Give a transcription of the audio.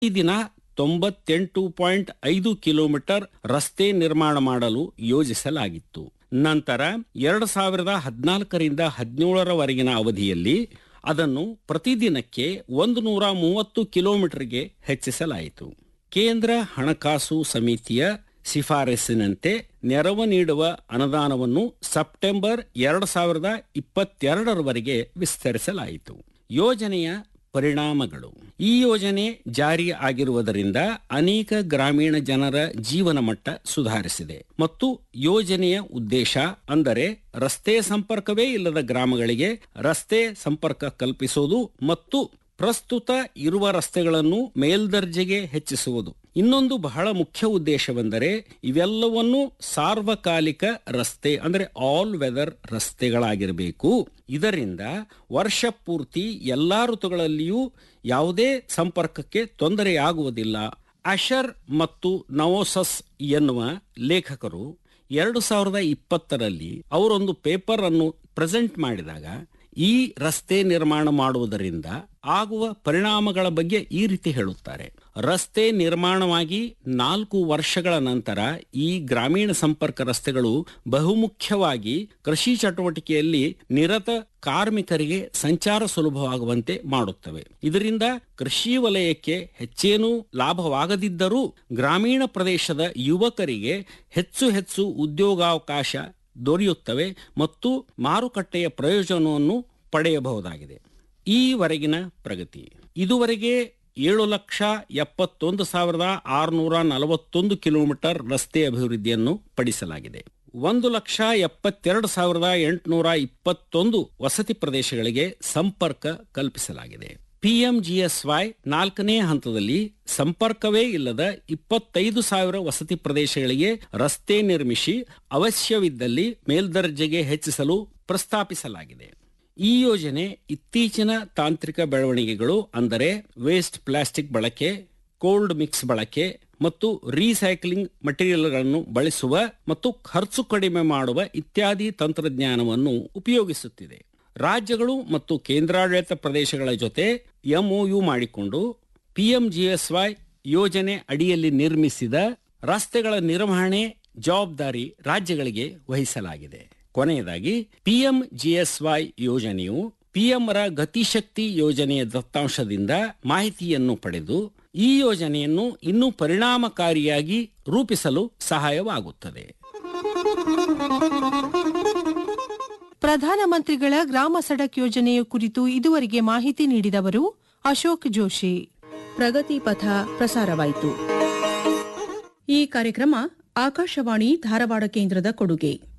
ಈ ದಿನ 98.5 ಕಿಲೋಮೀಟರ್ ರಸ್ತೆ ನಿರ್ಮಾಣ ಮಾಡಲು ಯೋಜಿಸಲಾಗಿತ್ತು. ನಂತರ 2014ರಿಂದ 17ರವರೆಗಿನ ಅವಧಿಯಲ್ಲಿ ಅದನ್ನು ಪ್ರತಿದಿನಕ್ಕೆ 130 ಕಿಲೋಮೀಟರ್ಗೆ ಹೆಚ್ಚಿಸಲಾಯಿತು. ಕೇಂದ್ರ ಹಣಕಾಸು ಸಮಿತಿಯ ಶಿಫಾರಸಿನಂತೆ ನೆರವು ನೀಡುವ ಅನುದಾನವನ್ನು ಸೆಪ್ಟೆಂಬರ್ 2022ರವರೆಗೆ ವಿಸ್ತರಿಸಲಾಯಿತು. ಯೋಜನೆಯ ಪರಿಣಾಮಗಳು. ಈ ಯೋಜನೆ ಜಾರಿ ಆಗಿರುವುದರಿಂದ ಅನೇಕ ಗ್ರಾಮೀಣ ಜನರ ಜೀವನ ಮಟ್ಟ ಸುಧಾರಿಸಿದೆ ಮತ್ತು ಯೋಜನೆಯ ಉದ್ದೇಶ ಅಂದರೆ ರಸ್ತೆ ಸಂಪರ್ಕವೇ ಇಲ್ಲದ ಗ್ರಾಮಗಳಿಗೆ ರಸ್ತೆ ಸಂಪರ್ಕ ಕಲ್ಪಿಸುವುದು ಮತ್ತು ಪ್ರಸ್ತುತ ಇರುವ ರಸ್ತೆಗಳನ್ನು ಮೇಲ್ದರ್ಜೆಗೆ ಹೆಚ್ಚಿಸುವುದು. ಇನ್ನೊಂದು ಬಹಳ ಮುಖ್ಯ ಉದ್ದೇಶವೆಂದರೆ ಇವೆಲ್ಲವನ್ನು ಸಾರ್ವಕಾಲಿಕ ರಸ್ತೆ ಅಂದರೆ ಆಲ್ ವೆದರ್ ರಸ್ತೆಗಳಾಗಿರಬೇಕು. ಇದರಿಂದ ವರ್ಷ ಪೂರ್ತಿ ಎಲ್ಲಾ ಋತುಗಳಲ್ಲಿಯೂ ಯಾವುದೇ ಸಂಪರ್ಕಕ್ಕೆ ತೊಂದರೆಯಾಗುವುದಿಲ್ಲ. ಅಶರ್ ಮತ್ತು ನವೋಸಸ್ ಎನ್ನುವ ಲೇಖಕರು 2020ರಲ್ಲಿ ಅವರೊಂದು ಪೇಪರ್ ಅನ್ನು ಪ್ರೆಸೆಂಟ್ ಮಾಡಿದಾಗ ಈ ರಸ್ತೆ ನಿರ್ಮಾಣ ಮಾಡುವುದರಿಂದ ಆಗುವ ಪರಿಣಾಮಗಳ ಬಗ್ಗೆ ಈ ರೀತಿ ಹೇಳುತ್ತಾರೆ. ರಸ್ತೆ ನಿರ್ಮಾಣವಾಗಿ 4 ವರ್ಷಗಳ ನಂತರ ಈ ಗ್ರಾಮೀಣ ಸಂಪರ್ಕ ರಸ್ತೆಗಳು ಬಹುಮುಖ್ಯವಾಗಿ ಕೃಷಿ ಚಟುವಟಿಕೆಯಲ್ಲಿ ನಿರತ ಕಾರ್ಮಿಕರಿಗೆ ಸಂಚಾರ ಸುಲಭವಾಗುವಂತೆ ಮಾಡುತ್ತವೆ. ಇದರಿಂದ ಕೃಷಿ ವಲಯಕ್ಕೆ ಹೆಚ್ಚೇನೂ ಲಾಭವಾಗದಿದ್ದರೂ ಗ್ರಾಮೀಣ ಪ್ರದೇಶದ ಯುವಕರಿಗೆ ಹೆಚ್ಚು ಉದ್ಯೋಗಾವಕಾಶ ದೊರೆಯುತ್ತವೆ ಮತ್ತು ಮಾರುಕಟ್ಟೆಯ ಪ್ರಯೋಜನವನ್ನು ಪಡೆಯಬಹುದಾಗಿದೆ. ಈವರೆಗಿನ ಪ್ರಗತಿ. ಇದುವರೆಗೆ 7,71,641 ಕಿಲೋಮೀಟರ್ ರಸ್ತೆ ಅಭಿವೃದ್ಧಿಯನ್ನು ಪಡಿಸಲಾಗಿದೆ. 1,72,821 ವಸತಿ ಪ್ರದೇಶಗಳಿಗೆ ಸಂಪರ್ಕ ಕಲ್ಪಿಸಲಾಗಿದೆ. PMGSY 4ನೇ ಹಂತದಲ್ಲಿ ಸಂಪರ್ಕವೇ ಇಲ್ಲದ 25,000 ವಸತಿ ಪ್ರದೇಶಗಳಿಗೆ ರಸ್ತೆ ನಿರ್ಮಿಸಿ ಅವಶ್ಯವಿದ್ದಲ್ಲಿ ಮೇಲ್ದರ್ಜೆಗೆ ಹೆಚ್ಚಿಸಲು ಪ್ರಸ್ತಾಪಿಸಲಾಗಿದೆ. ಈ ಯೋಜನೆ ಇತ್ತೀಚಿನ ತಾಂತ್ರಿಕ ಬೆಳವಣಿಗೆಗಳು ಅಂದರೆ ವೇಸ್ಟ್ ಪ್ಲಾಸ್ಟಿಕ್ ಬಳಕೆ, ಕೋಲ್ಡ್ ಮಿಕ್ಸ್ ಬಳಕೆ ಮತ್ತು ರೀಸೈಕ್ಲಿಂಗ್ ಮಟೀರಿಯಲ್ಗಳನ್ನು ಬಳಸುವ ಮತ್ತು ಖರ್ಚು ಕಡಿಮೆ ಮಾಡುವ ಇತ್ಯಾದಿ ತಂತ್ರಜ್ಞಾನವನ್ನು ಉಪಯೋಗಿಸುತ್ತಿದೆ. ರಾಜ್ಯಗಳು ಮತ್ತು ಕೇಂದ್ರಾಡಳಿತ ಪ್ರದೇಶಗಳ ಜೊತೆ MOU ಮಾಡಿಕೊಂಡು PMGSY ಯೋಜನೆ ಅಡಿಯಲ್ಲಿ ನಿರ್ಮಿಸಿದ ರಸ್ತೆಗಳ ನಿರ್ವಹಣೆ ಜವಾಬ್ದಾರಿ ರಾಜ್ಯಗಳಿಗೆ ವಹಿಸಲಾಗಿದೆ. ಕೊನೆಯದಾಗಿ PMGSY ಯೋಜನೆಯು PMರ ಗತಿಶಕ್ತಿ ಯೋಜನೆಯ ದತ್ತಾಂಶದಿಂದ ಮಾಹಿತಿಯನ್ನು ಪಡೆದು ಈ ಯೋಜನೆಯನ್ನು ಇನ್ನೂ ಪರಿಣಾಮಕಾರಿಯಾಗಿ ರೂಪಿಸಲು ಸಹಾಯವಾಗುತ್ತದೆ. ಪ್ರಧಾನಮಂತ್ರಿಗಳ ಗ್ರಾಮ ಸಡಕ್ ಯೋಜನೆಯ ಕುರಿತು ಇದುವರೆಗೆ ಮಾಹಿತಿ ನೀಡಿದವರು ಅಶೋಕ್ ಜೋಶಿ. ಪ್ರಗತಿ ಪಥ ಪ್ರಸಾರವಾಯಿತು. ಈ ಕಾರ್ಯಕ್ರಮ ಆಕಾಶವಾಣಿ ಧಾರವಾಡ ಕೇಂದ್ರದ ಕೊಡುಗೆ.